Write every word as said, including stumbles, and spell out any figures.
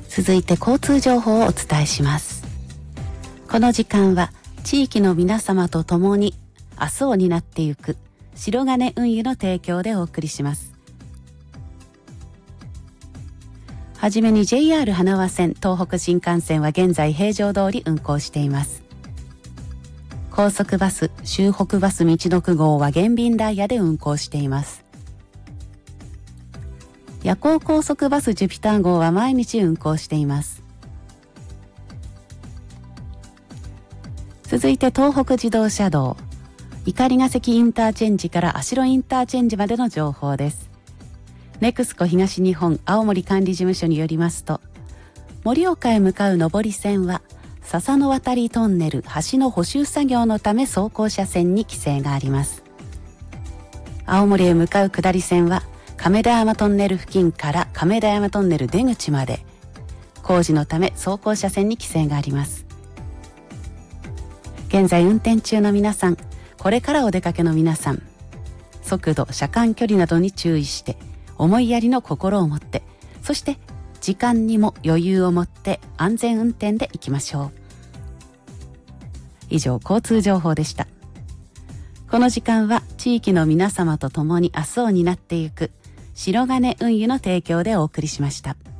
続いて交通情報をお伝えします。この時間は地域の皆様と共に明日を担ってゆく白金運輸の提供でお送りします。はじめに ジェイアール 花輪線、東北新幹線は現在平常通り運行しています。高速バス、周北バスみちのく号は減便ダイヤで運行しています。夜行高速バスジュピター号は毎日運行しています。続いて東北自動車道、碇ヶ関インターチェンジから足寄インターチェンジまでの情報です。ネクスコ東日本青森管理事務所によりますと、盛岡へ向かう上り線は笹の渡りトンネル橋の補修作業のため走行車線に規制があります。青森へ向かう下り線は亀田山トンネル付近から亀田山トンネル出口まで工事のため走行車線に規制があります。現在運転中の皆さん、これからお出かけの皆さん、速度、車間距離などに注意して思いやりの心を持って、そして時間にも余裕を持って安全運転でいきましょう。以上、交通情報でした。この時間は地域の皆様と共に明日を担っていく白金運輸の提供でお送りしました。